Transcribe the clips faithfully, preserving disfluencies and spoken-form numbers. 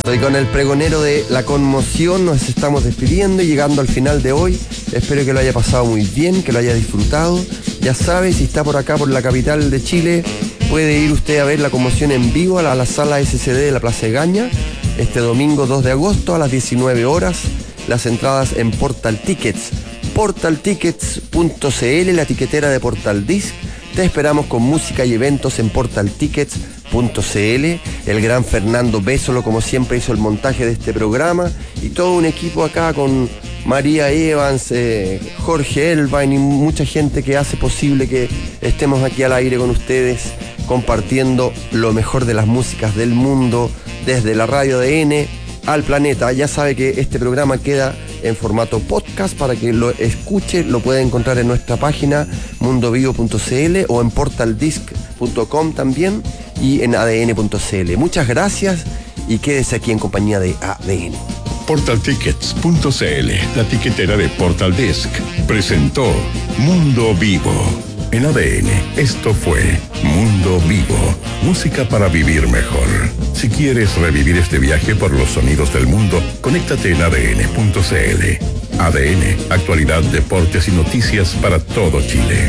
Y con el pregonero de La Conmoción nos estamos despidiendo y llegando al final de hoy. Espero que lo haya pasado muy bien, que lo haya disfrutado. Ya sabe, si está por acá, por la capital de Chile, puede ir usted a ver La Conmoción en vivo a la, a la sala S C D de la Plaza Egaña este domingo dos de agosto a las diecinueve horas. Las entradas en Portal Tickets, portal tickets punto c l, la tiquetera de Portal Disc. Te esperamos con música y eventos en portal tickets punto c l. El gran Fernando Bésolo, como siempre, hizo el montaje de este programa, y todo un equipo acá con María Evans, eh, Jorge Elvain y mucha gente que hace posible que estemos aquí al aire con ustedes, compartiendo lo mejor de las músicas del mundo desde la radio A D N al planeta. Ya sabe que este programa queda en formato podcast para que lo escuche. Lo puede encontrar en nuestra página mundo vivo punto c l o en portal disc punto com también, y en a d n punto c l. Muchas gracias y quédese aquí en compañía de A D N. portal tickets punto c l, la tiquetera de Portal Disc, presentó Mundo Vivo. En A D N, esto fue Mundo Vivo, música para vivir mejor. Si quieres revivir este viaje por los sonidos del mundo, conéctate en a d n punto c l. A D N, actualidad, deportes y noticias para todo Chile.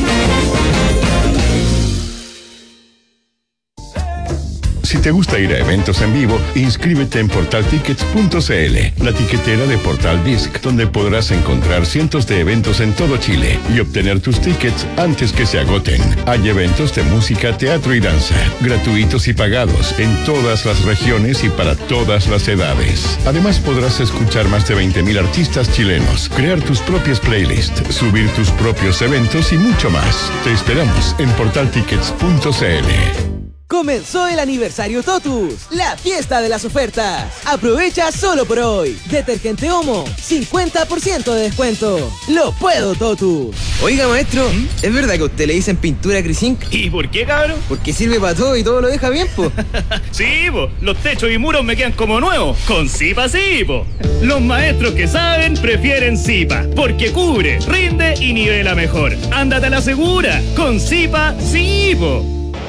Si te gusta ir a eventos en vivo, inscríbete en portal tickets punto c l, la tiquetera de Portal Disc, donde podrás encontrar cientos de eventos en todo Chile y obtener tus tickets antes que se agoten. Hay eventos de música, teatro y danza, gratuitos y pagados, en todas las regiones y para todas las edades. Además, podrás escuchar más de veinte mil artistas chilenos, crear tus propias playlists, subir tus propios eventos y mucho más. Te esperamos en portal tickets punto c l. Comenzó el aniversario Totus, la fiesta de las ofertas. Aprovecha solo por hoy. Detergente Omo, cincuenta por ciento de descuento. Lo puedo, Totus. Oiga, maestro, ¿Mm? ¿es verdad que a usted le dicen pintura Crisink? ¿Y por qué, cabrón? Porque sirve para todo y todo lo deja bien, po. Sí, po, los techos y muros me quedan como nuevos. Con Zipa sí, po. Los maestros que saben prefieren Zipa, porque cubre, rinde y nivela mejor. Ándate a la segura. Con Zipa sí, po.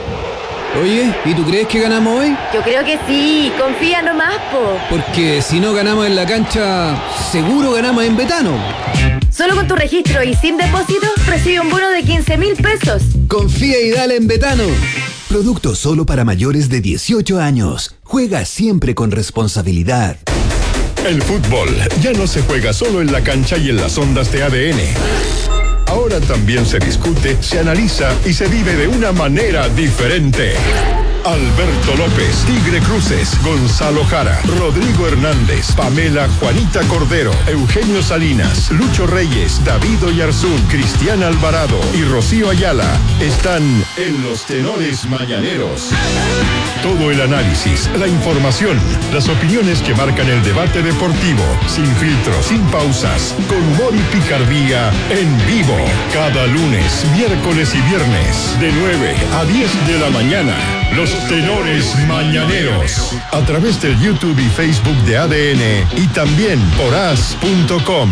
Oye, ¿y tú crees que ganamos hoy? Yo creo que sí, confía nomás, po. Porque si no ganamos en la cancha, seguro ganamos en Betano. Solo con tu registro y sin depósito, recibe un bono de quince mil pesos. Confía y dale en Betano. Producto solo para mayores de dieciocho años. Juega siempre con responsabilidad. El fútbol ya no se juega solo en la cancha y en las ondas de A D N. Ahora también se discute, se analiza y se vive de una manera diferente. Alberto López, Tigre Cruces, Gonzalo Jara, Rodrigo Hernández, Pamela Juanita Cordero, Eugenio Salinas, Lucho Reyes, David Oyarzún, Cristian Alvarado y Rocío Ayala están en los Tenores Mañaneros. Todo el análisis, la información, las opiniones que marcan el debate deportivo, sin filtros, sin pausas, con humor y picardía, en vivo. Cada lunes, miércoles y viernes, de nueve a diez de la mañana. Los Tenores Mañaneros, a través del YouTube y Facebook de A D N y también por as punto com.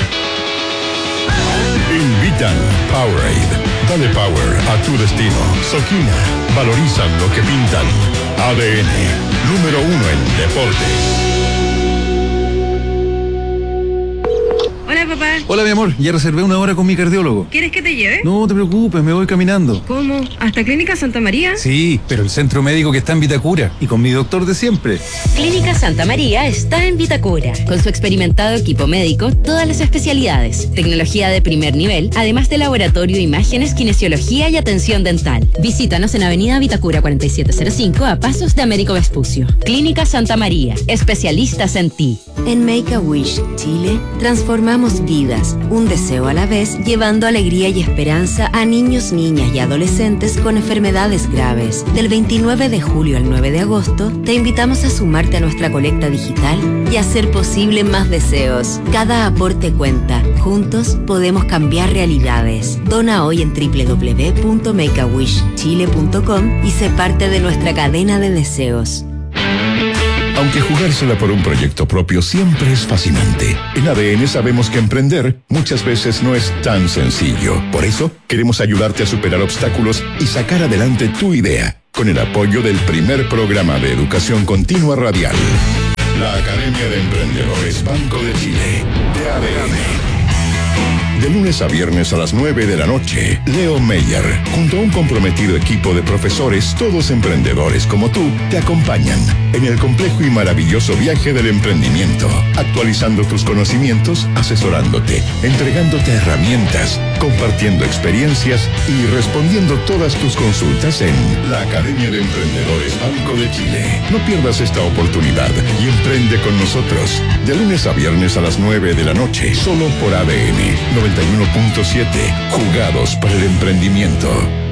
Invitan Powerade. Dale power a tu destino. Soquina. Valorizan lo que pintan. A D N, número uno en deportes. Hola, papá. Hola, mi amor, ya reservé una hora con mi cardiólogo. ¿Quieres que te lleve? No te preocupes, me voy caminando. ¿Cómo? ¿Hasta Clínica Santa María? Sí, pero el centro médico que está en Vitacura y con mi doctor de siempre. Clínica Santa María está en Vitacura, con su experimentado equipo médico, todas las especialidades, tecnología de primer nivel, además de laboratorio, imágenes, kinesiología y atención dental. Visítanos en Avenida Vitacura cuarenta y siete cero cinco, a pasos de Américo Vespucio. Clínica Santa María, especialistas en ti. En Make-A-Wish Chile, transformamos vidas, un deseo a la vez, llevando alegría y esperanza a niños, niñas y adolescentes con enfermedades graves. Del veintinueve de julio al nueve de agosto, te invitamos a sumarte a nuestra colecta digital y hacer posible más deseos. Cada aporte cuenta. Juntos podemos cambiar realidades. Dona hoy en doble u doble u doble u punto make a wish chile punto com y sé parte de nuestra cadena de deseos. Aunque jugársela por un proyecto propio siempre es fascinante, en A D N sabemos que emprender muchas veces no es tan sencillo. Por eso, queremos ayudarte a superar obstáculos y sacar adelante tu idea, con el apoyo del primer programa de educación continua radial. La Academia de Emprendedores Banco de Chile, de A D N. De lunes a viernes a las nueve de la noche, Leo Meyer, junto a un comprometido equipo de profesores, todos emprendedores como tú, te acompañan en el complejo y maravilloso viaje del emprendimiento, actualizando tus conocimientos, asesorándote, entregándote herramientas, compartiendo experiencias y respondiendo todas tus consultas en la Academia de Emprendedores Banco de Chile. No pierdas esta oportunidad y emprende con nosotros. De lunes a viernes a las nueve de la noche, solo por A D N noventa y uno punto siete, jugados para el emprendimiento.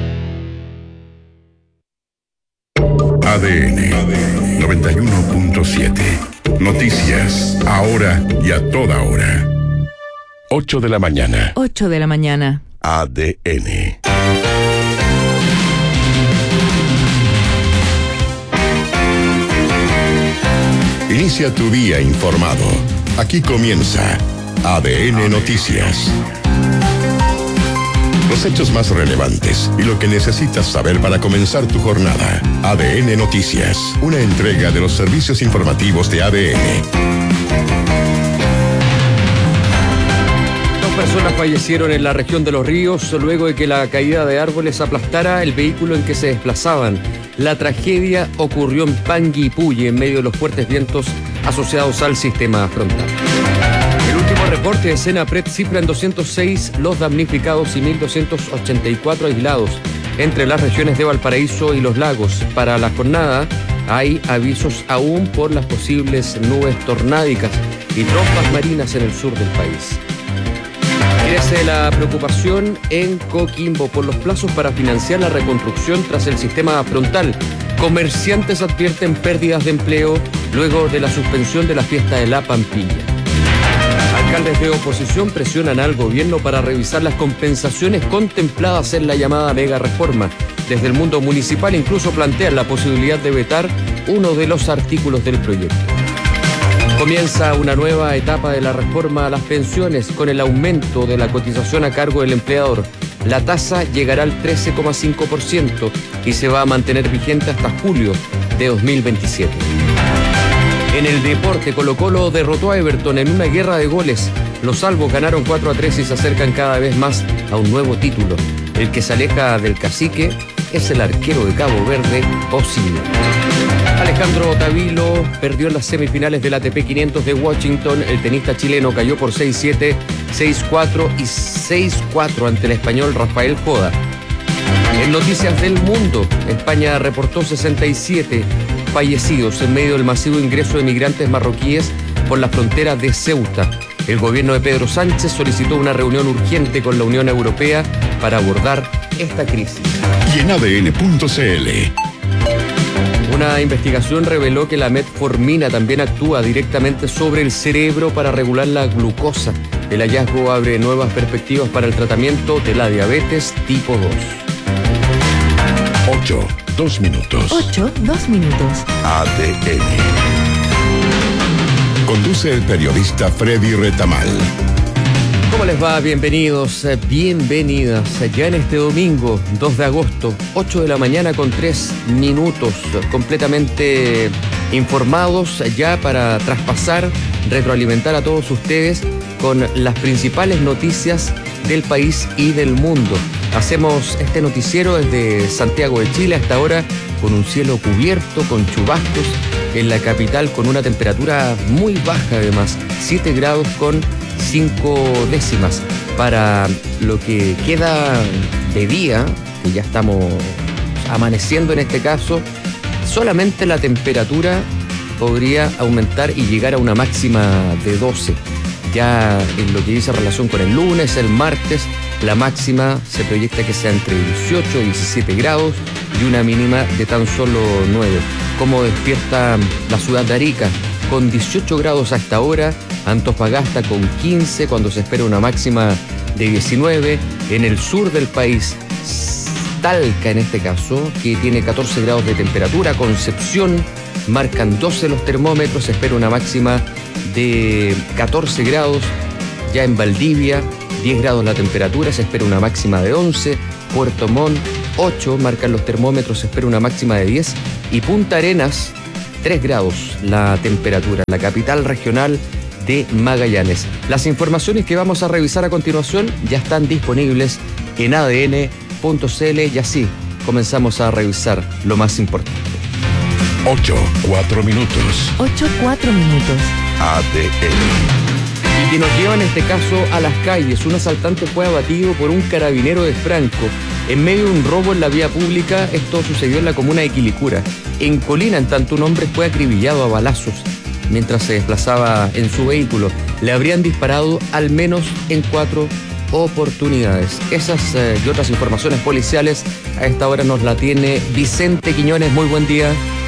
A D N noventa y uno punto siete. Noticias, ahora y a toda hora. ocho de la mañana. ocho de la mañana. A D N. Inicia tu día informado. Aquí comienza A D N Noticias. Los hechos más relevantes y lo que necesitas saber para comenzar tu jornada. A D N Noticias, una entrega de los servicios informativos de A D N. Dos personas fallecieron en la región de Los Ríos luego de que la caída de árboles aplastara el vehículo en que se desplazaban. La tragedia ocurrió en Panguipulli en medio de los fuertes vientos asociados al sistema frontal. El último reporte de Senapred cifra en doscientos seis los damnificados y mil doscientos ochenta y cuatro aislados entre las regiones de Valparaíso y Los Lagos. Para la jornada hay avisos aún por las posibles nubes tornádicas y trompas marinas en el sur del país. Crece la preocupación en Coquimbo por los plazos para financiar la reconstrucción tras el sistema frontal. Comerciantes advierten pérdidas de empleo luego de la suspensión de la fiesta de la Pampilla. Alcaldes de oposición presionan al gobierno para revisar las compensaciones contempladas en la llamada mega reforma. Desde el mundo municipal incluso plantean la posibilidad de vetar uno de los artículos del proyecto. Comienza una nueva etapa de la reforma a las pensiones con el aumento de la cotización a cargo del empleador. La tasa llegará al trece coma cinco por ciento y se va a mantener vigente hasta julio de dos mil veintisiete. En el deporte, Colo-Colo derrotó a Everton en una guerra de goles. Los salvos ganaron cuatro a tres y se acercan cada vez más a un nuevo título. El que se aleja del cacique es el arquero de Cabo Verde, Osimhen. Alejandro Tavilo perdió en las semifinales del A T P quinientos de Washington. El tenista chileno cayó por seis siete, seis cuatro y seis cuatro ante el español Rafael Joda. En noticias del mundo, España reportó sesenta y siete fallecidos en medio del masivo ingreso de migrantes marroquíes por la frontera de Ceuta. El gobierno de Pedro Sánchez solicitó una reunión urgente con la Unión Europea para abordar esta crisis. Y en A D N punto C L. Una investigación reveló que la metformina también actúa directamente sobre el cerebro para regular la glucosa. El hallazgo abre nuevas perspectivas para el tratamiento de la diabetes tipo dos. ocho, dos minutos. ocho, dos minutos. A D N. Conduce el periodista Freddy Retamal. ¿Cómo les va? Bienvenidos, bienvenidas. Ya en este domingo, dos de agosto, ocho de la mañana con tres minutos, completamente informados ya para traspasar, retroalimentar a todos ustedes con las principales noticias del país y del mundo. Hacemos este noticiero desde Santiago de Chile hasta ahora con un cielo cubierto, con chubascos en la capital, con una temperatura muy baja además, siete grados con cinco décimas. Para lo que queda de día, que ya estamos amaneciendo en este caso, solamente la temperatura podría aumentar y llegar a una máxima de doce. Ya en lo que dice relación con el lunes, el martes, la máxima se proyecta que sea entre dieciocho y diecisiete grados y una mínima de tan solo nueve. Como despierta la ciudad de Arica, con dieciocho grados a esta hora, Antofagasta con quince, cuando se espera una máxima de diecinueve. En el sur del país, Talca en este caso, que tiene catorce grados de temperatura. Concepción marcan doce los termómetros, se espera una máxima de catorce grados. Ya en Valdivia, diez grados la temperatura, se espera una máxima de once. Puerto Montt, ocho marcan los termómetros, se espera una máxima de diez. Y Punta Arenas tres grados la temperatura en la capital regional de Magallanes. Las informaciones que vamos a revisar a continuación ya están disponibles en A D N punto C L y así comenzamos a revisar lo más importante. ocho, cuatro minutos. ocho, cuatro minutos. A D N. Y que nos lleva en este caso a las calles. Un asaltante fue abatido por un carabinero de Franco en medio de un robo en la vía pública. Esto sucedió en la comuna de Quilicura. En Colina, en tanto, un hombre fue acribillado a balazos mientras se desplazaba en su vehículo. Le habrían disparado al menos en cuatro oportunidades. Esas eh, y otras informaciones policiales a esta hora nos la tiene Vicente Quiñones. Muy buen día.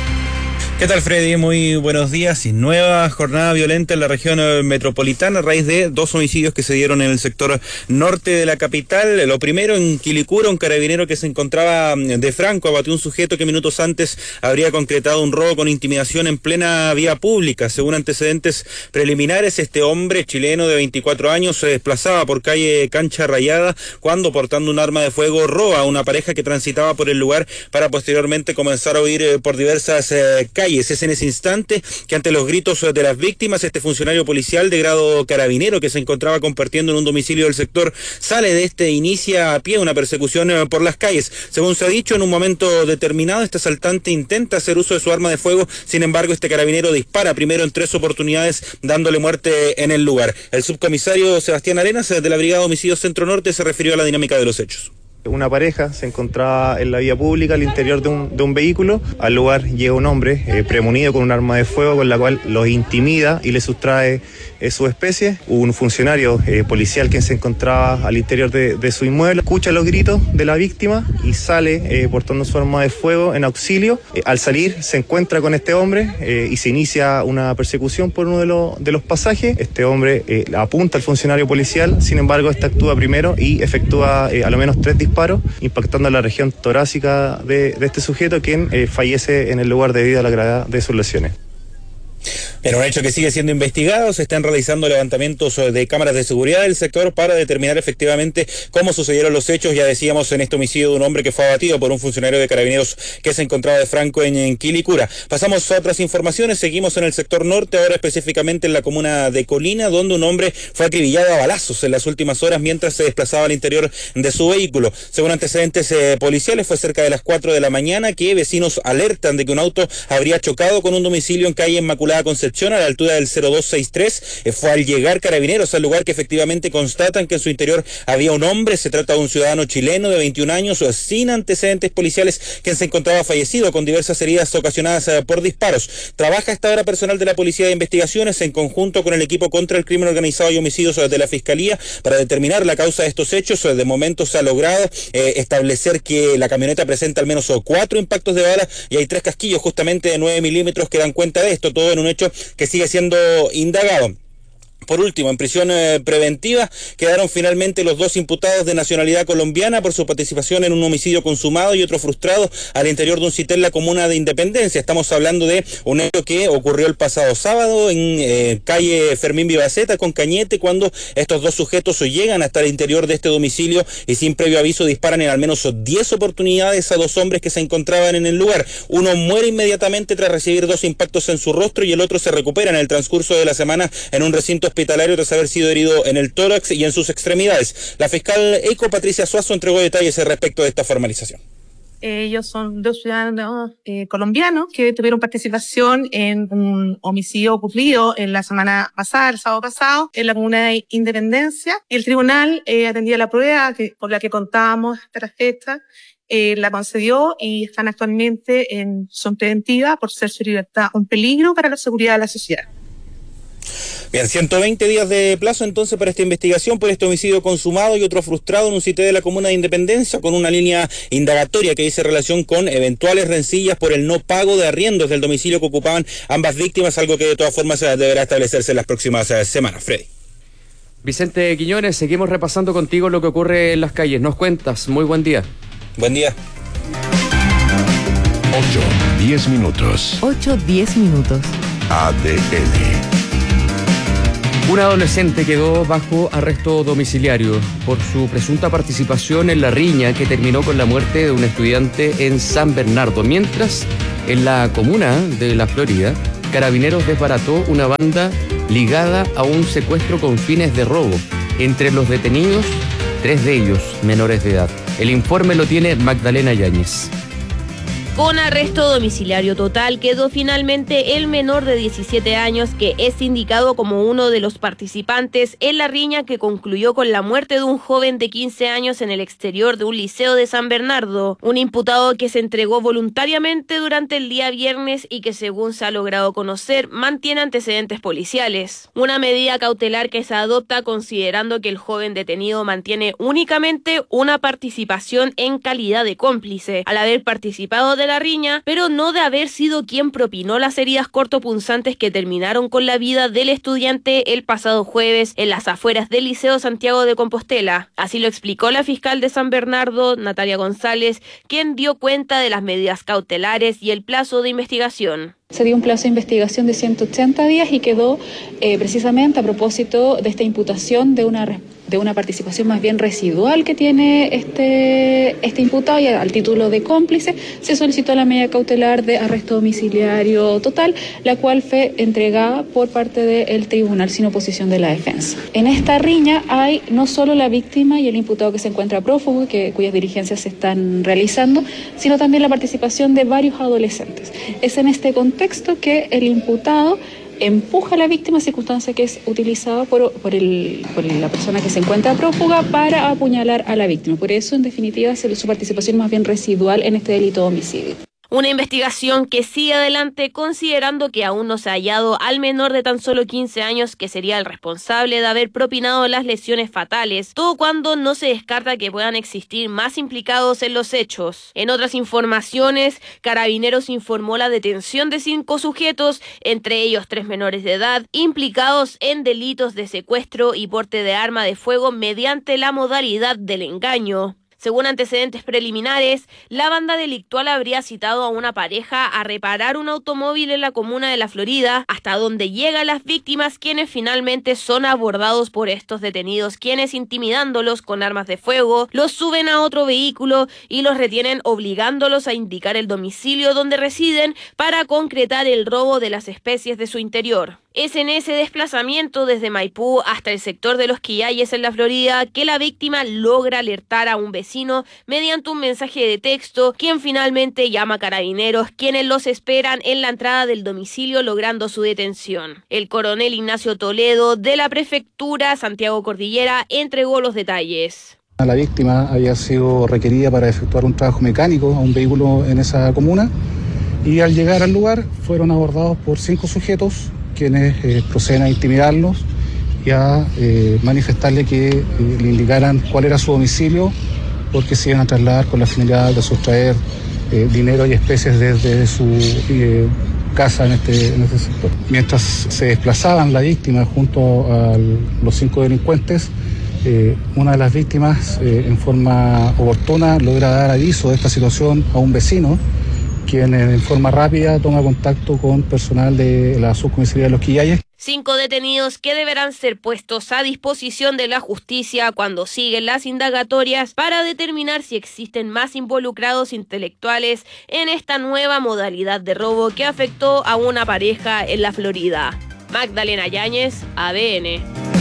¿Qué tal, Freddy? Muy buenos días. Y nueva jornada violenta en la región metropolitana a raíz de dos homicidios que se dieron en el sector norte de la capital. Lo primero en Quilicura, un carabinero que se encontraba de Franco abatió a un sujeto que minutos antes habría concretado un robo con intimidación en plena vía pública. Según antecedentes preliminares, este hombre chileno de veinticuatro años se desplazaba por calle Cancha Rayada cuando, portando un arma de fuego, roba a una pareja que transitaba por el lugar para posteriormente comenzar a huir por diversas eh, calles. Es en ese instante que, ante los gritos de las víctimas, este funcionario policial de grado carabinero que se encontraba compartiendo en un domicilio del sector sale de este e inicia a pie una persecución por las calles. Según se ha dicho, en un momento determinado este asaltante intenta hacer uso de su arma de fuego. Sin embargo, este carabinero dispara primero en tres oportunidades, dándole muerte en el lugar. El subcomisario Sebastián Arenas de la Brigada de Homicidios Centro Norte se refirió a la dinámica de los hechos. Una pareja se encontraba en la vía pública al interior de un, de un vehículo. Al lugar llega un hombre eh, premunido con un arma de fuego con la cual los intimida y le sustrae eh, su especie. Un funcionario eh, policial que se encontraba al interior de, de su inmueble escucha los gritos de la víctima y sale eh, portando su arma de fuego en auxilio. Eh, al salir se encuentra con este hombre eh, y se inicia una persecución por uno de, los de los pasajes. Este hombre eh, apunta al funcionario policial, sin embargo este actúa primero y efectúa eh, a lo menos tres disparos, impactando la región torácica de, de este sujeto, quien eh, fallece en el lugar debido a la gravedad de sus lesiones. Pero un hecho que sigue siendo investigado. Se están realizando levantamientos de cámaras de seguridad del sector para determinar efectivamente cómo sucedieron los hechos. Ya decíamos, en este homicidio de un hombre que fue abatido por un funcionario de carabineros que se encontraba de Franco en, en Quilicura. Pasamos a otras informaciones. Seguimos en el sector norte, ahora específicamente en la comuna de Colina, donde un hombre fue acribillado a balazos en las últimas horas mientras se desplazaba al interior de su vehículo. Según antecedentes eh, policiales, fue cerca de las cuatro de la mañana que vecinos alertan de que un auto habría chocado con un domicilio en calle Inmaculada Concepción, a la altura del cero dos sesenta y tres. Eh, fue al llegar carabineros al lugar que efectivamente constatan que en su interior había un hombre. Se trata de un ciudadano chileno de veintiún años sin antecedentes policiales, quien se encontraba fallecido con diversas heridas ocasionadas eh, por disparos. Trabaja esta hora personal de la Policía de Investigaciones en conjunto con el equipo contra el crimen organizado y homicidios de la Fiscalía para determinar la causa de estos hechos. De momento se ha logrado eh, establecer que la camioneta presenta al menos cuatro impactos de bala y hay tres casquillos justamente de nueve milímetros que dan cuenta de esto, todo en un hecho que sigue siendo indagado. Por último, en prisión eh, preventiva quedaron finalmente los dos imputados de nacionalidad colombiana por su participación en un homicidio consumado y otro frustrado al interior de un cité en la comuna de Independencia. Estamos hablando de un hecho que ocurrió el pasado sábado en eh, calle Fermín Vivaceta con Cañete, cuando estos dos sujetos llegan hasta el interior de este domicilio y sin previo aviso disparan en al menos diez oportunidades a dos hombres que se encontraban en el lugar. Uno muere inmediatamente tras recibir dos impactos en su rostro y el otro se recupera en el transcurso de la semana en un recinto hospitalario tras haber sido herido en el tórax y en sus extremidades. La fiscal ECO, Patricia Suazo, entregó detalles respecto de esta formalización. Ellos son dos ciudadanos eh, colombianos que tuvieron participación en un homicidio ocurrido en la semana pasada, el sábado pasado, en la comuna de Independencia. El tribunal eh, atendía la prueba que, por la que contábamos hasta la fecha, eh, la concedió y están actualmente en son preventiva por ser su libertad un peligro para la seguridad de la sociedad. Bien, ciento veinte días de plazo entonces para esta investigación por este homicidio consumado y otro frustrado en un sitio de la comuna de Independencia, con una línea indagatoria que dice relación con eventuales rencillas por el no pago de arriendos del domicilio que ocupaban ambas víctimas, algo que de todas formas deberá establecerse en las próximas semanas. Freddy. Vicente Quiñones, seguimos repasando contigo lo que ocurre en las calles. Nos cuentas. Muy buen día. Buen día. ocho, diez minutos. ocho, diez minutos. A D N. Un adolescente quedó bajo arresto domiciliario por su presunta participación en la riña que terminó con la muerte de un estudiante en San Bernardo, mientras En la comuna de La Florida, Carabineros desbarató una banda ligada a un secuestro con fines de robo. Entre los detenidos, tres de ellos menores de edad. El informe lo tiene Magdalena Yáñez. Con arresto domiciliario total quedó finalmente el menor de diecisiete años que es indicado como uno de los participantes en la riña que concluyó con la muerte de un joven de quince años en el exterior de un liceo de San Bernardo. Un imputado que se entregó voluntariamente durante el día viernes y que, según se ha logrado conocer, mantiene antecedentes policiales. Una medida cautelar que se adopta considerando que el joven detenido mantiene únicamente una participación en calidad de cómplice, al haber participado de la riña, pero no de haber sido quien propinó las heridas cortopunzantes que terminaron con la vida del estudiante el pasado jueves en las afueras del Liceo Santiago de Compostela. Así lo explicó la fiscal de San Bernardo, Natalia González, quien dio cuenta de las medidas cautelares y el plazo de investigación. Se dio un plazo de investigación de ciento ochenta días y quedó eh, precisamente a propósito de esta imputación de una de una participación más bien residual que tiene este, este imputado, y al título de cómplice se solicitó la medida cautelar de arresto domiciliario total, la cual fue entregada por parte del tribunal sin oposición de la defensa. En esta riña hay no solo la víctima y el imputado que se encuentra prófugo y que, cuyas diligencias se están realizando, sino también la participación de varios adolescentes. Es en este contexto que el imputado empuja a la víctima, circunstancia que es utilizada por, por, el, por la persona que se encuentra prófuga para apuñalar a la víctima. Por eso, en definitiva, su participación es más bien residual en este delito de homicidio. Una investigación que sigue adelante considerando que aún no se ha hallado al menor de tan solo quince años que sería el responsable de haber propinado las lesiones fatales, todo cuando no se descarta que puedan existir más implicados en los hechos. En otras informaciones, Carabineros informó la detención de cinco sujetos, entre ellos tres menores de edad, implicados en delitos de secuestro y porte de arma de fuego mediante la modalidad del engaño. Según antecedentes preliminares, la banda delictual habría citado a una pareja a reparar un automóvil en la comuna de La Florida, hasta donde llegan las víctimas, quienes finalmente son abordados por estos detenidos, quienes, intimidándolos con armas de fuego, los suben a otro vehículo y los retienen, obligándolos a indicar el domicilio donde residen para concretar el robo de las especies de su interior. Es en ese desplazamiento desde Maipú hasta el sector de Los Quillayes en La Florida que la víctima logra alertar a un vecino mediante un mensaje de texto, quien finalmente llama a Carabineros, quienes los esperan en la entrada del domicilio, logrando su detención. El coronel Ignacio Toledo de la prefectura Santiago Cordillera entregó los detalles. La víctima había sido requerida para efectuar un trabajo mecánico a un vehículo en esa comuna y al llegar al lugar fueron abordados por cinco sujetos quienes eh, proceden a intimidarlos y a eh, manifestarle que eh, le indicaran cuál era su domicilio, porque se iban a trasladar con la finalidad de sustraer eh, dinero y especies desde su eh, casa en este, en este sector. Mientras se desplazaban la víctima junto a los cinco delincuentes, eh, una de las víctimas eh, en forma oportuna logra dar aviso de esta situación a un vecino, quien en forma rápida toma contacto con personal de la subcomisaría de Los Quillayes. Cinco detenidos que deberán ser puestos a disposición de la justicia cuando siguen las indagatorias para determinar si existen más involucrados intelectuales en esta nueva modalidad de robo que afectó a una pareja en La Florida. Magdalena Yáñez, A B N.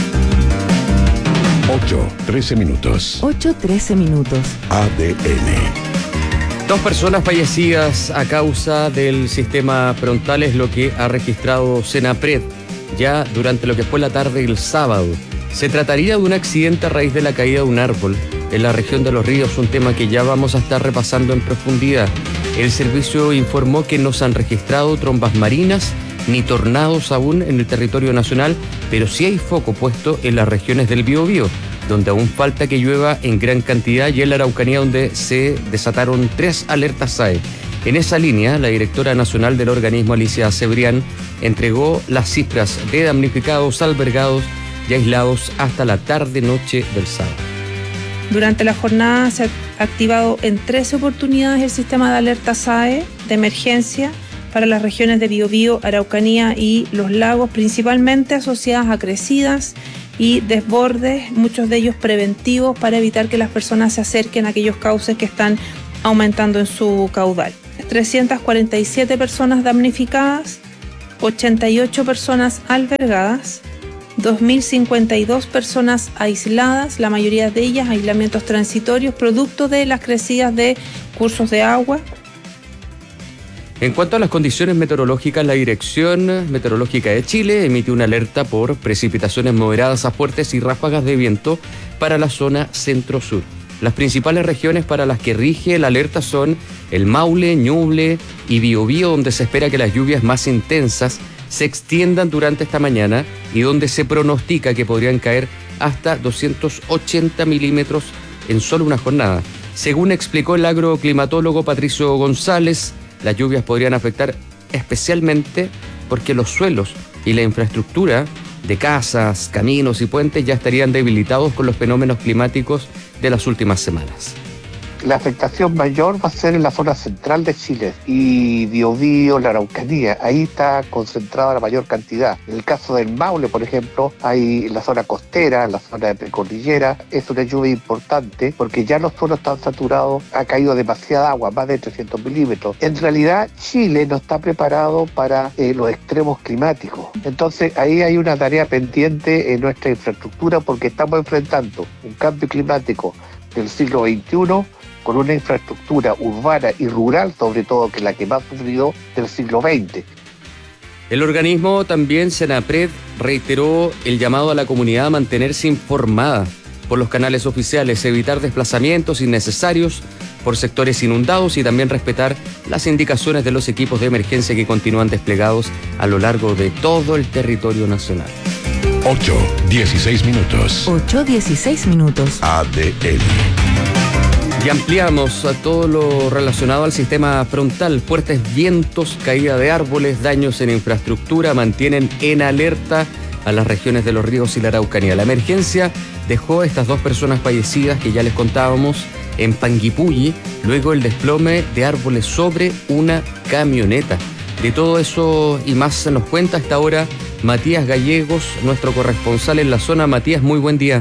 ocho, trece minutos. ocho, trece minutos. A D N. Dos personas fallecidas a causa del sistema frontal es lo que ha registrado Senapred ya durante lo que fue la tarde del sábado. Se trataría de un accidente a raíz de la caída de un árbol en la región de Los Ríos, un tema que ya vamos a estar repasando en profundidad. El servicio informó que no se han registrado trombas marinas ni tornados aún en el territorio nacional, pero sí hay foco puesto en las regiones del Biobío, donde aún falta que llueva en gran cantidad, y en la Araucanía, donde se desataron tres alertas S A E. En esa línea, la directora nacional del organismo, Alicia Cebrián, entregó las cifras de damnificados, albergados y aislados hasta la tarde-noche del sábado. Durante la jornada se ha activado en trece oportunidades el sistema de alerta S A E de emergencia para las regiones de Biobío, Araucanía y los lagos, principalmente asociadas a crecidas y desbordes, muchos de ellos preventivos para evitar que las personas se acerquen a aquellos cauces que están aumentando en su caudal. trescientas cuarenta y siete personas damnificadas, ochenta y ocho personas albergadas, dos mil cincuenta y dos personas aisladas, la mayoría de ellas aislamientos transitorios, producto de las crecidas de cursos de agua. En cuanto a las condiciones meteorológicas, la Dirección Meteorológica de Chile emitió una alerta por precipitaciones moderadas a fuertes y ráfagas de viento para la zona centro-sur. Las principales regiones para las que rige la alerta son el Maule, Ñuble y Biobío, donde se espera que las lluvias más intensas se extiendan durante esta mañana y donde se pronostica que podrían caer hasta doscientos ochenta milímetros en solo una jornada. Según explicó el agroclimatólogo Patricio González, las lluvias podrían afectar especialmente porque los suelos y la infraestructura de casas, caminos y puentes ya estarían debilitados con los fenómenos climáticos de las últimas semanas. La afectación mayor va a ser en la zona central de Chile y Biobío, la Araucanía. Ahí está concentrada la mayor cantidad. En el caso del Maule, por ejemplo, hay en la zona costera, en la zona de precordillera. Es una lluvia importante porque ya los suelos están saturados, ha caído demasiada agua, más de trescientos milímetros. En realidad, Chile no está preparado para eh, los extremos climáticos. Entonces, ahí hay una tarea pendiente en nuestra infraestructura porque estamos enfrentando un cambio climático del siglo veintiuno con una infraestructura urbana y rural, sobre todo, que es la que más ha sufrido del siglo veinte. El organismo también, Senapred, reiteró el llamado a la comunidad a mantenerse informada por los canales oficiales, evitar desplazamientos innecesarios por sectores inundados y también respetar las indicaciones de los equipos de emergencia que continúan desplegados a lo largo de todo el territorio nacional. ocho, dieciséis minutos. ocho, dieciséis minutos. A D N. Y ampliamos a todo lo relacionado al sistema frontal. Fuertes vientos, caída de árboles, daños en infraestructura mantienen en alerta a las regiones de Los Ríos y la Araucanía. La emergencia dejó a estas dos personas fallecidas que ya les contábamos en Panguipulli, luego el desplome de árboles sobre una camioneta. De todo eso y más nos cuenta hasta ahora Matías Gallegos, nuestro corresponsal en la zona. Matías, muy buen día.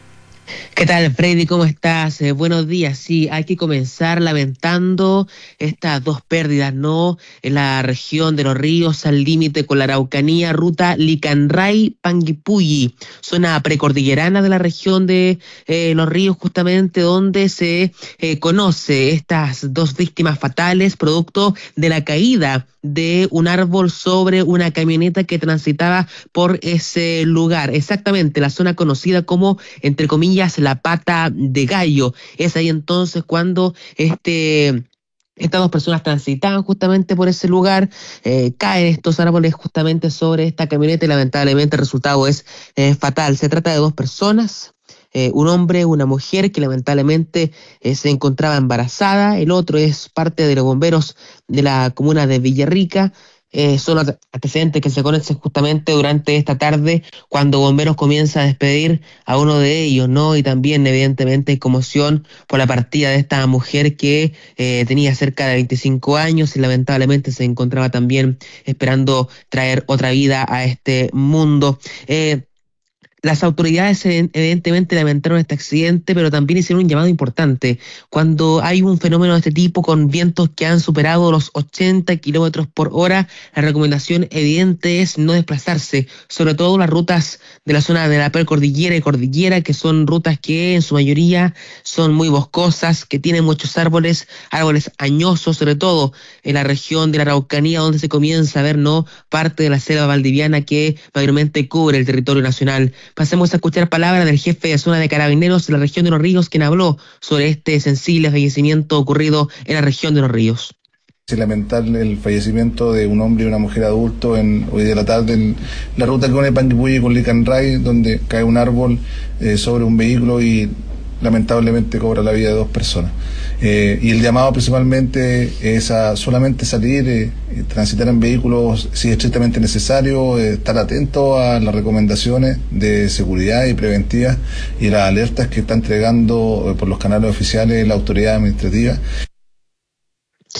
¿Qué tal, Freddy? ¿Cómo estás? Eh, buenos días. Sí, hay que comenzar lamentando estas dos pérdidas, ¿no? En la región de Los Ríos, al límite con la Araucanía, ruta Licanray-Panguipulli, zona precordillerana de la región de eh, Los Ríos, justamente donde se eh, conoce estas dos víctimas fatales, producto de la caída de un árbol sobre una camioneta que transitaba por ese lugar. Exactamente, la zona conocida como, entre comillas, la pata de gallo. Es ahí entonces cuando este... estas dos personas transitaban justamente por ese lugar, eh, caen estos árboles justamente sobre esta camioneta y lamentablemente el resultado es eh, fatal. Se trata de dos personas, eh, un hombre, una mujer que lamentablemente eh, se encontraba embarazada. El otro es parte de los bomberos de la comuna de Villarrica. Eh, son antecedentes que se conocen justamente durante esta tarde cuando Bomberos comienza a despedir a uno de ellos, ¿no? Y también evidentemente conmoción por la partida de esta mujer que eh, tenía cerca de veinticinco años y lamentablemente se encontraba también esperando traer otra vida a este mundo. Eh, Las autoridades evidentemente lamentaron este accidente, pero también hicieron un llamado importante. Cuando hay un fenómeno de este tipo con vientos que han superado los ochenta kilómetros por hora, la recomendación evidente es no desplazarse, sobre todo las rutas de la zona de la precordillera y cordillera, que son rutas que en su mayoría son muy boscosas, que tienen muchos árboles, árboles añosos, sobre todo en la región de la Araucanía, donde se comienza a ver, ¿no?, parte de la selva valdiviana que mayormente cubre el territorio nacional. Pasemos a escuchar palabras del jefe de zona de Carabineros de la región de Los Ríos, quien habló sobre este sensible fallecimiento ocurrido en la región de Los Ríos. Es lamentable el fallecimiento de un hombre y una mujer adulto en, hoy de la tarde en la ruta que une Panguipulli con Licanray, donde cae un árbol eh, sobre un vehículo y lamentablemente cobra la vida de dos personas. Eh, y el llamado principalmente es a solamente salir, eh, transitar en vehículos si es estrictamente necesario, eh, estar atento a las recomendaciones de seguridad y preventivas y las alertas que está entregando eh, por los canales oficiales la autoridad administrativa.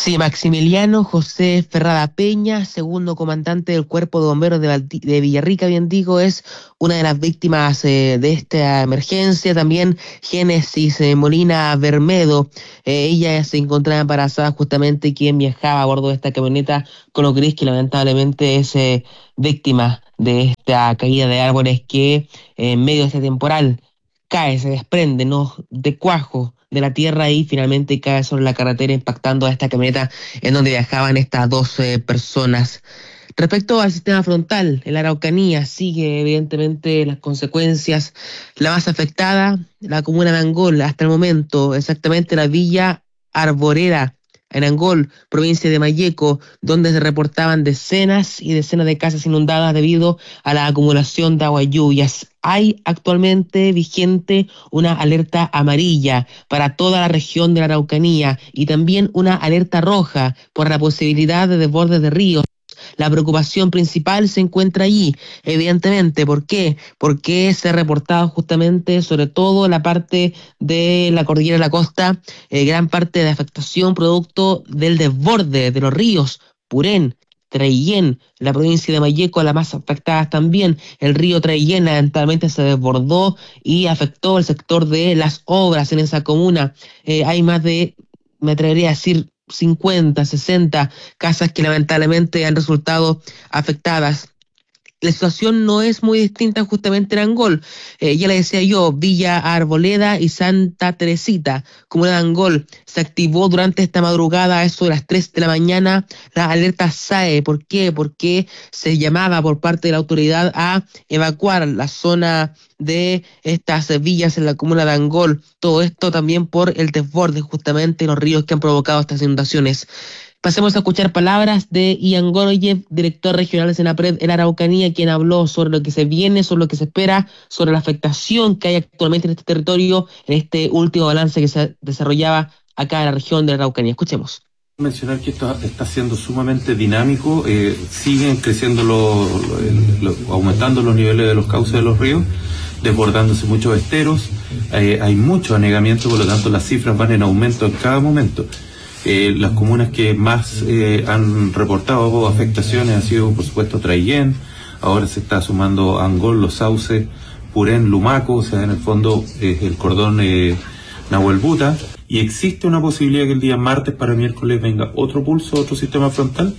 Sí, Maximiliano José Ferrada Peña, segundo comandante del Cuerpo de Bomberos de, Valdi- de Villarrica, bien digo, es una de las víctimas eh, de esta emergencia. También Génesis eh, Molina Bermedo, eh, ella se encontraba embarazada justamente, quien viajaba a bordo de esta camioneta color gris, que lamentablemente es eh, víctima de esta caída de árboles que eh, en medio de este temporal cae, se desprende, ¿no?, de cuajo de la tierra y finalmente cae sobre la carretera, impactando a esta camioneta en donde viajaban estas dos eh, personas. Respecto al sistema frontal, en la Araucanía sigue evidentemente las consecuencias. La más afectada, la comuna de Angol, hasta el momento, exactamente la Villa Arborera, en Angol, provincia de Malleco, donde se reportaban decenas y decenas de casas inundadas debido a la acumulación de agua y lluvias. Hay actualmente vigente una alerta amarilla para toda la región de la Araucanía y también una alerta roja por la posibilidad de desbordes de ríos. La preocupación principal se encuentra allí, evidentemente. ¿Por qué? Porque se ha reportado justamente, sobre todo la parte de la cordillera de la costa, eh, gran parte de afectación producto del desborde de los ríos Purén, Traillén, la provincia de Malleco, la más afectada también. El río Traillén lamentablemente se desbordó y afectó el sector de las obras en esa comuna. Eh, hay más de, me atrevería a decir, cincuenta, sesenta casas que lamentablemente han resultado afectadas. La situación no es muy distinta justamente en Angol. Eh, ya le decía yo, Villa Arboleda y Santa Teresita, comuna de Angol, se activó durante esta madrugada, a eso de las tres de la mañana, la alerta S A E. ¿Por qué? Porque se llamaba por parte de la autoridad a evacuar la zona de estas villas en la comuna de Angol. Todo esto también por el desborde justamente de los ríos que han provocado estas inundaciones. Pasemos a escuchar palabras de Ian Goroyev, director regional de Senapred en Araucanía, quien habló sobre lo que se viene, sobre lo que se espera, sobre la afectación que hay actualmente en este territorio, en este último balance que se desarrollaba acá en la región de la Araucanía. Escuchemos. Mencionar que esto está siendo sumamente dinámico, eh, siguen creciendo, los, los, aumentando los niveles de los cauces de los ríos, desbordándose muchos esteros, eh, hay mucho anegamiento, por lo tanto las cifras van en aumento en cada momento. Eh, las comunas que más eh, han reportado afectaciones han sido, por supuesto, Traillén, ahora se está sumando Angol, Los Sauces, Purén, Lumaco, o sea, en el fondo es eh, el cordón eh, Nahuelbuta, y existe una posibilidad que el día martes para miércoles venga otro pulso, otro sistema frontal.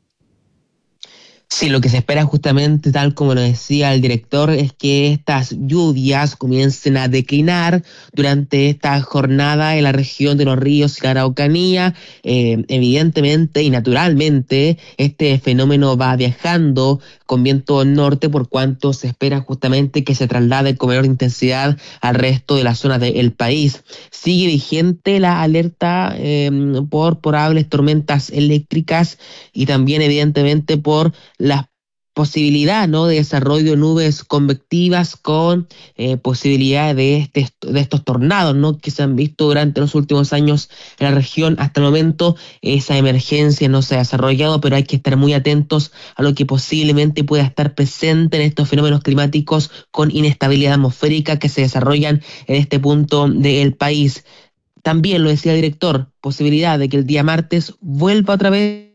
Sí, lo que se espera justamente, tal como lo decía el director, es que estas lluvias comiencen a declinar durante esta jornada en la región de los ríos y la Araucanía. Eh, evidentemente y naturalmente, este fenómeno va viajando con viento norte, por cuanto se espera justamente que se traslade con mayor intensidad al resto de la zona del país. Sigue vigente la alerta eh, por probables tormentas eléctricas y también evidentemente por la posibilidad, ¿no?, de desarrollo de nubes convectivas con eh, posibilidad de, este, de estos tornados, ¿no?, que se han visto durante los últimos años en la región. Hasta el momento esa emergencia no se ha desarrollado, pero hay que estar muy atentos a lo que posiblemente pueda estar presente en estos fenómenos climáticos con inestabilidad atmosférica que se desarrollan en este punto del país. También lo decía el director, posibilidad de que el día martes vuelva otra vez.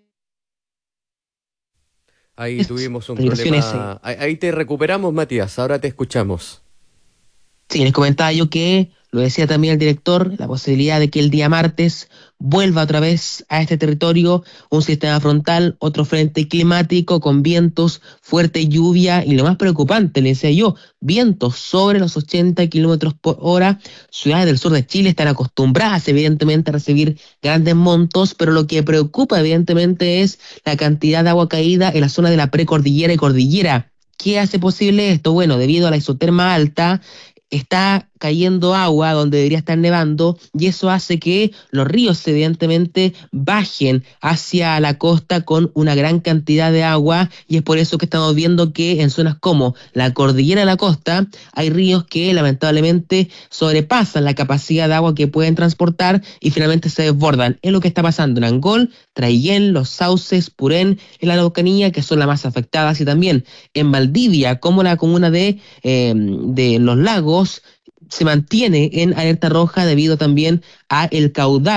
Ahí tuvimos un problema. Ahí te recuperamos, Matías. Ahora te escuchamos. Sí, les comentaba yo que, lo decía también el director, la posibilidad de que el día martes vuelva otra vez a este territorio un sistema frontal, otro frente climático con vientos, fuerte lluvia y lo más preocupante, le decía yo, vientos sobre los ochenta kilómetros por hora. Ciudades del sur de Chile están acostumbradas evidentemente a recibir grandes montos, pero lo que preocupa evidentemente es la cantidad de agua caída en la zona de la precordillera y cordillera. ¿Qué hace posible esto? Bueno, debido a la isoterma alta, está cayendo agua donde debería estar nevando y eso hace que los ríos evidentemente bajen hacia la costa con una gran cantidad de agua, y es por eso que estamos viendo que en zonas como la cordillera de la costa hay ríos que lamentablemente sobrepasan la capacidad de agua que pueden transportar y finalmente se desbordan. Es lo que está pasando en Angol, Traillén, Los Sauces, Purén, en la Araucanía, que son las más afectadas, y también en Valdivia, como la comuna de, eh, de Los Lagos, se mantiene en alerta roja debido también a el caudal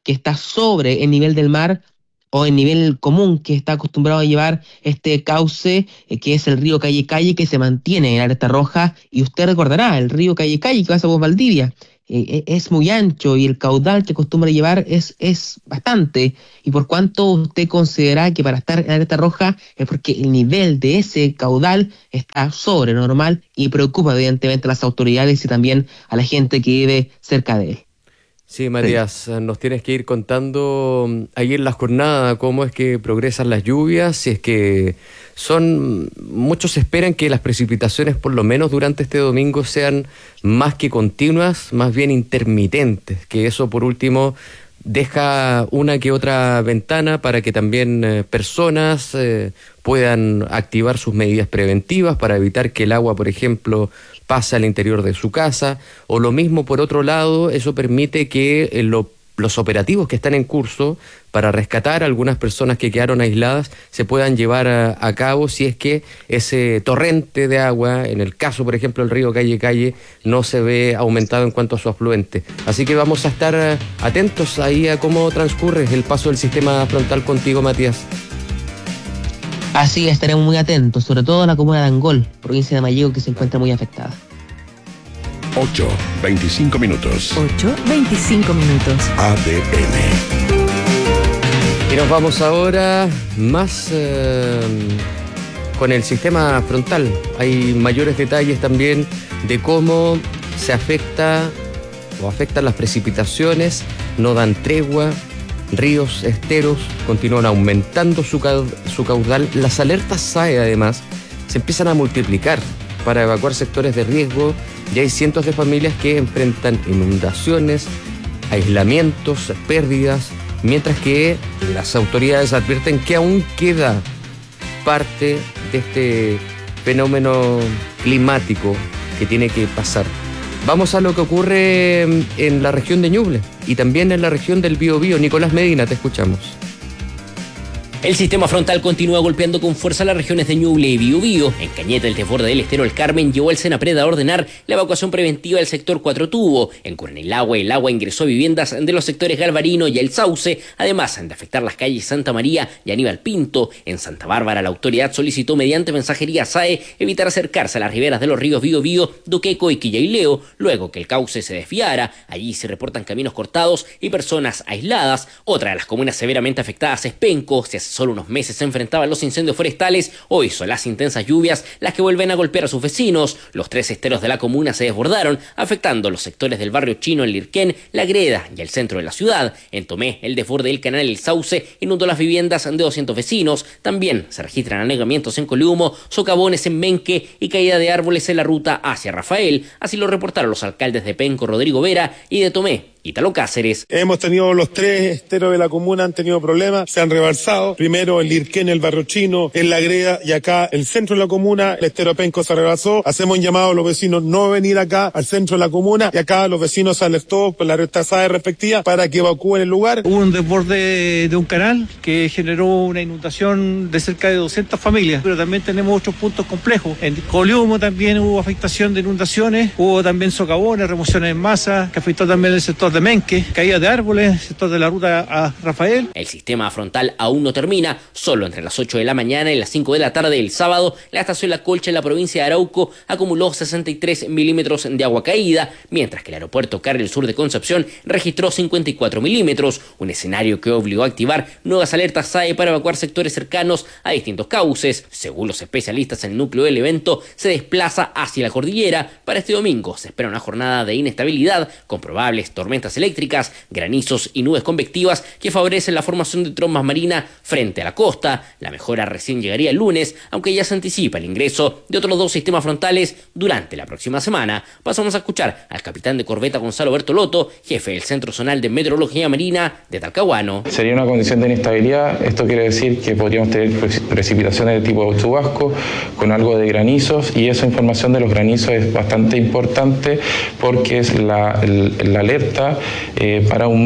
que está sobre el nivel del mar o el nivel común que está acostumbrado a llevar este cauce, eh, que es el río Calle Calle, que se mantiene en alerta roja. Y usted recordará, el río Calle Calle que pasa por Valdivia, eh, es muy ancho y el caudal que acostumbra llevar es, es bastante. Y por cuanto usted considera que para estar en alerta roja es porque el nivel de ese caudal está sobre normal y preocupa evidentemente a las autoridades y también a la gente que vive cerca de él. Sí, Matías, nos tienes que ir contando ahí en la jornada cómo es que progresan las lluvias, si es que son, muchos esperan que las precipitaciones por lo menos durante este domingo sean más que continuas, más bien intermitentes, que eso por último deja una que otra ventana para que también eh, personas eh, puedan activar sus medidas preventivas para evitar que el agua, por ejemplo, pase al interior de su casa, o lo mismo por otro lado, eso permite que eh, lo, los operativos que están en curso para rescatar a algunas personas que quedaron aisladas se puedan llevar a, a cabo si es que ese torrente de agua, en el caso por ejemplo del río Calle Calle, no se ve aumentado en cuanto a su afluente. Así que vamos a estar atentos ahí a cómo transcurre el paso del sistema frontal contigo, Matías. Así estaremos muy atentos, sobre todo en la comuna de Angol, provincia de Mayego, que se encuentra muy afectada. ocho, veinticinco minutos. ocho, veinticinco minutos. A D N. Y nos vamos ahora más eh, con el sistema frontal. Hay mayores detalles también de cómo se afecta o afectan las precipitaciones, no dan tregua. Ríos, esteros continúan aumentando su, ca- su caudal. Las alertas S A E además se empiezan a multiplicar para evacuar sectores de riesgo y hay cientos de familias que enfrentan inundaciones, aislamientos, pérdidas, mientras que las autoridades advierten que aún queda parte de este fenómeno climático que tiene que pasar. Vamos a lo que ocurre en la región de Ñuble y también en la región del Biobío. Nicolás Medina, te escuchamos. El sistema frontal continúa golpeando con fuerza las regiones de Ñuble y Biobío. En Cañete, el desborde del estero El Carmen llevó al Senapred a ordenar la evacuación preventiva del sector Cuatro Tubo. En Curanilagua, el agua ingresó a viviendas de los sectores Galvarino y El Sauce, además de afectar las calles Santa María y Aníbal Pinto. En Santa Bárbara, la autoridad solicitó mediante mensajería S A E evitar acercarse a las riberas de los ríos Biobío, Duqueco y Quillaileo, luego que el cauce se desviara. Allí se reportan caminos cortados y personas aisladas. Otra de las comunas severamente afectadas es Penco. Se hace solo unos meses se enfrentaban los incendios forestales, hoy son las intensas lluvias las que vuelven a golpear a sus vecinos. Los tres esteros de la comuna se desbordaron, afectando los sectores del barrio chino en Lirquén, La Greda y el centro de la ciudad. En Tomé, el desborde del canal El Sauce inundó las viviendas de doscientos vecinos. También se registran anegamientos en Coliumo, socavones en Menque y caída de árboles en la ruta hacia Rafael. Así lo reportaron los alcaldes de Penco, Rodrigo Vera, y de Tomé, Ítalo Cáceres. Hemos tenido los tres esteros de la comuna, han tenido problemas, se han rebalsado. Primero el Lirquén, el barrio chino, en La Greda y acá el centro de la comuna, el estero Penco se rebalsó. Hacemos un llamado a los vecinos no venir acá al centro de la comuna y acá los vecinos se alertó por la alerta S A E respectiva para que evacúen el lugar. Hubo un desborde de un canal que generó una inundación de cerca de doscientas familias, pero también tenemos otros puntos complejos. En Coliumo también hubo afectación de inundaciones, hubo también socavones, remociones en masa, que afectó también el sector de Menque, caída de árboles, sector de la ruta a Rafael. El sistema frontal aún no termina. Solo entre las ocho de la mañana y las cinco de la tarde del sábado, la estación La Colcha en la provincia de Arauco acumuló sesenta y tres milímetros de agua caída, mientras que el aeropuerto Carril Sur de Concepción registró cincuenta y cuatro milímetros, un escenario que obligó a activar nuevas alertas S A E para evacuar sectores cercanos a distintos cauces. Según los especialistas, el núcleo del evento se desplaza hacia la cordillera. Para este domingo se espera una jornada de inestabilidad con probables tormentas eléctricas, granizos y nubes convectivas que favorecen la formación de trombas marinas frente a la costa. La mejora recién llegaría el lunes, aunque ya se anticipa el ingreso de otros dos sistemas frontales durante la próxima semana. Pasamos a escuchar al capitán de corbeta Gonzalo Bertolotto, jefe del Centro Zonal de Meteorología Marina de Talcahuano. Sería una condición de inestabilidad. Esto quiere decir que podríamos tener precipitaciones de tipo chubasco con algo de granizos, y esa información de los granizos es bastante importante porque es la, la alerta Eh, para un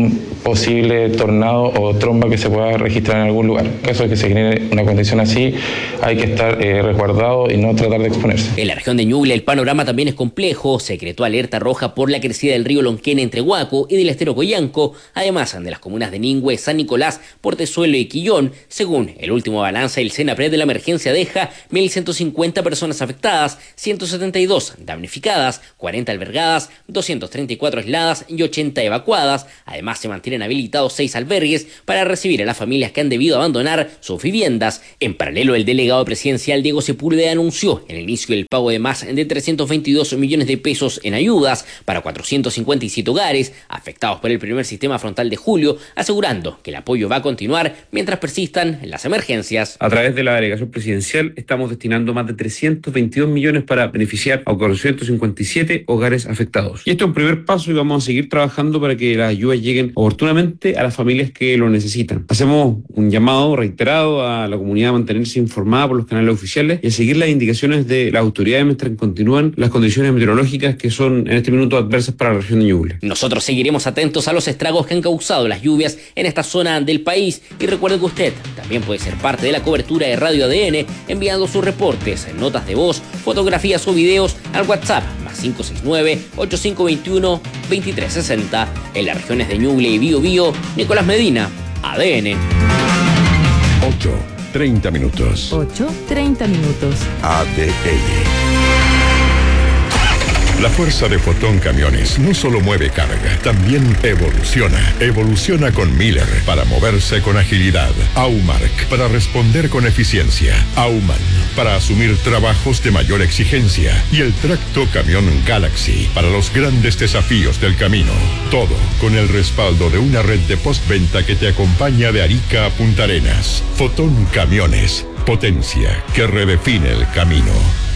posible tornado o tromba que se pueda registrar en algún lugar. En caso de que se genere una condición así, hay que estar eh, resguardado y no tratar de exponerse. En la región de Ñuble el panorama también es complejo. Se decretó alerta roja por la crecida del río Lonquén entre Huaco y del estero Coyanco, además de las comunas de Ningüe, San Nicolás, Portezuelo y Quillón. Según el último balance, el Senapred de la emergencia deja mil ciento cincuenta personas afectadas, ciento setenta y dos damnificadas, cuarenta albergadas, doscientas treinta y cuatro aisladas y ochenta evacuadas. Además, se mantienen habilitados seis albergues para recibir a las familias que han debido abandonar sus viviendas. En paralelo, el delegado presidencial Diego Sepúlveda anunció el inicio del pago de más de trescientos veintidós millones de pesos en ayudas para cuatrocientos cincuenta y siete hogares afectados por el primer sistema frontal de julio, asegurando que el apoyo va a continuar mientras persistan las emergencias. A través de la delegación presidencial estamos destinando más de trescientos veintidós millones para beneficiar a cuatrocientos cincuenta y siete hogares afectados. Y esto es un primer paso y vamos a seguir trabajando para que las ayudas lleguen oportunamente a las familias que lo necesitan. Hacemos un llamado reiterado a la comunidad a mantenerse informada por los canales oficiales y a seguir las indicaciones de las autoridades mientras continúan las condiciones meteorológicas que son en este minuto adversas para la región de Ñuble. Nosotros seguiremos atentos a los estragos que han causado las lluvias en esta zona del país y recuerde que usted también puede ser parte de la cobertura de Radio A D N enviando sus reportes, notas de voz, fotografías o videos al WhatsApp más cinco seis nueve, ocho cinco dos uno, dos tres seis cero. En las regiones de Ñuble y Bío Bío, Nicolás Medina, A D N. ocho, treinta minutos. ocho, treinta minutos. A D N. La fuerza de Fotón Camiones no solo mueve carga, también evoluciona. Evoluciona con Miller para moverse con agilidad. Aumark para responder con eficiencia. Auman para asumir trabajos de mayor exigencia. Y el tracto camión Galaxy para los grandes desafíos del camino. Todo con el respaldo de una red de postventa que te acompaña de Arica a Punta Arenas. Fotón Camiones. Potencia que redefine el camino.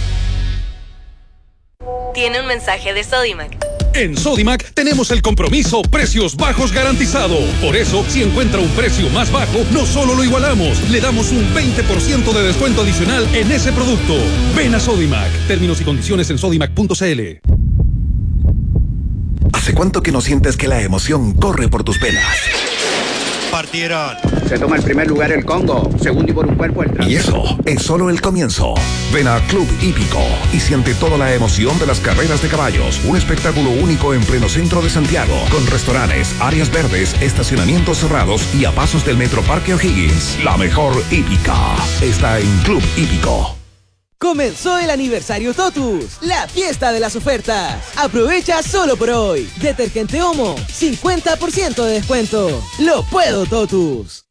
Tiene un mensaje de Sodimac. En Sodimac tenemos el compromiso precios bajos garantizado. Por eso, si encuentra un precio más bajo, no solo lo igualamos, le damos un veinte por ciento de descuento adicional en ese producto. Ven a Sodimac. Términos y condiciones en sodimac punto c l. ¿Hace cuánto que no sientes que la emoción corre por tus venas? Partieron. Se toma el primer lugar el Congo, segundo y por un cuerpo el Y eso es solo el comienzo. Ven a Club Hípico y siente toda la emoción de las carreras de caballos. Un espectáculo único en pleno centro de Santiago, con restaurantes, áreas verdes, estacionamientos cerrados y a pasos del Metro Parque O'Higgins. La mejor hípica está en Club Hípico. Comenzó el aniversario Totus, la fiesta de las ofertas. Aprovecha solo por hoy. Detergente Omo, cincuenta por ciento de descuento. ¡Lo puedo, Totus!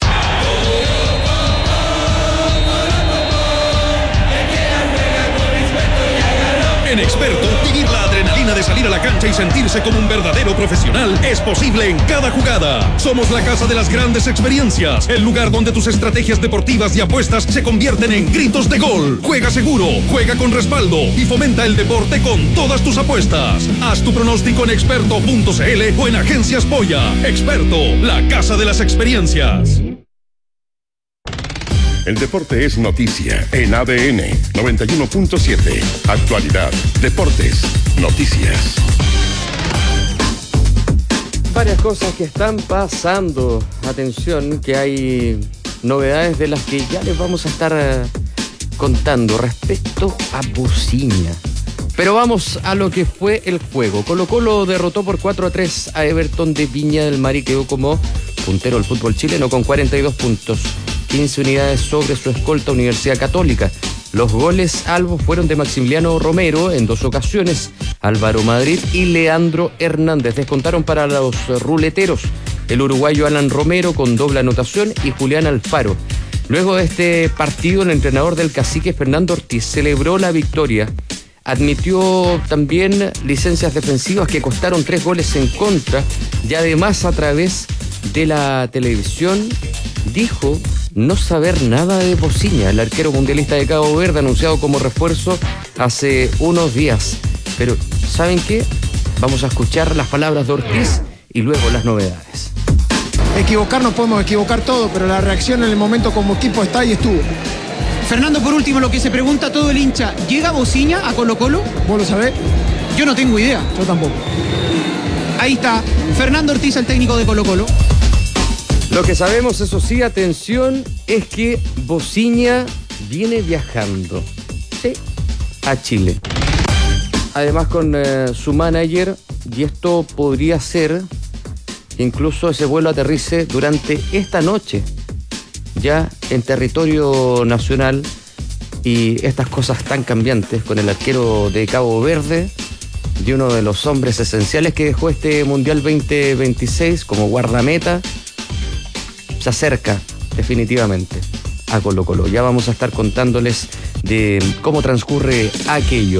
En Experto, vivir la adrenalina de salir a la cancha y sentirse como un verdadero profesional es posible en cada jugada. Somos la casa de las grandes experiencias, el lugar donde tus estrategias deportivas y apuestas se convierten en gritos de gol. Juega seguro, juega con respaldo y fomenta el deporte con todas tus apuestas. Haz tu pronóstico en experto punto c l o en Agencias Polla. Experto, la casa de las experiencias. El deporte es noticia en A D N noventa y uno punto siete. Actualidad, deportes, noticias. Varias cosas que están pasando. Atención, que hay novedades de las que ya les vamos a estar uh, contando respecto a Bociña. Pero vamos a lo que fue el juego. Colo-Colo derrotó por cuatro a tres a Everton de Viña del Mar y quedó como puntero del fútbol chileno con cuarenta y dos puntos. quince unidades sobre su escolta Universidad Católica. Los goles albos fueron de Maximiliano Romero en dos ocasiones, Álvaro Madrid y Leandro Hernández. Descontaron para los ruleteros el uruguayo Alan Romero con doble anotación y Julián Alfaro. Luego de este partido, el entrenador del Cacique, Fernando Ortiz, celebró la victoria. Admitió también licencias defensivas que costaron tres goles en contra y además a través de la televisión dijo no saber nada de Bociña, el arquero mundialista de Cabo Verde, anunciado como refuerzo hace unos días. Pero, ¿saben qué? Vamos a escuchar las palabras de Ortiz y luego las novedades. Equivocarnos podemos equivocar todo, pero la reacción en el momento como equipo está y estuvo. Fernando, por último, lo que se pregunta todo el hincha, ¿llega Bociña a Colo-Colo? ¿Vos lo sabés? Yo no tengo idea. Yo tampoco. Ahí está, Fernando Ortiz, el técnico de Colo-Colo. Lo que sabemos, eso sí, atención, es que Bociña viene viajando, sí, a Chile. Además con eh, su manager, y esto podría ser que incluso ese vuelo aterrice durante esta noche, ya en territorio nacional, y estas cosas tan cambiantes con el arquero de Cabo Verde, y uno de los hombres esenciales que dejó este Mundial veinte veintiséis como guardameta, se acerca definitivamente a Colo Colo. Ya vamos a estar contándoles de cómo transcurre aquello.